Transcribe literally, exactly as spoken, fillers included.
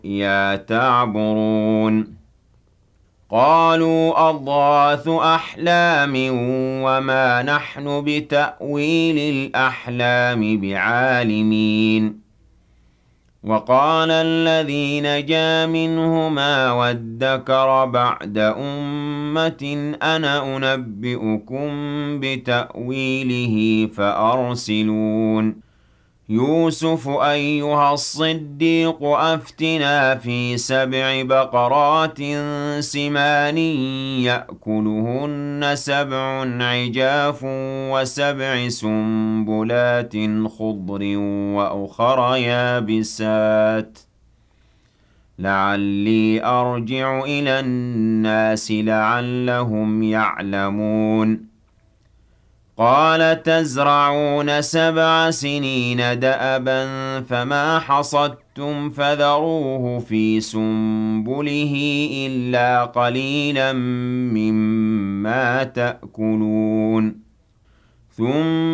يَا تَعْبُرُونَ قَالُوا أَضْغَاثُ أَحْلَامٍ وَمَا نَحْنُ بِتَأْوِيلِ الْأَحْلَامِ بِعَالِمِينَ وَقَالَ الَّذِي نَجَا مِنْهُمَا وَادَّكَرَ بَعْدَ أُمَّةٍ أَنَا أُنَبِّئُكُم بِتَأْوِيلِهِ فَأَرْسِلُونِ يُوسُفُ أَيُّهَا الصِّدِّيقُ أَفْتِنَا فِي سَبْعِ بَقَرَاتٍ سِمَانٍ يَأْكُلُهُنَّ سَبْعٌ عِجَافٌ وَسَبْعِ سُنبُلَاتٍ خُضْرٍ وَأُخَرَ يَابِسَاتٍ لَعَلِّي أَرْجِعُ إِلَى النَّاسِ لَعَلَّهُمْ يَعْلَمُونَ قَالَ تَزْرَعُونَ سَبْعَ سِنِينَ دَأَبًا فَمَا حَصَدتُّمْ فَذَرُوهُ فِي سُنبُلِهِ إِلَّا قَلِيلًا مِّمَّا تَأْكُلُونَ ثُمَّ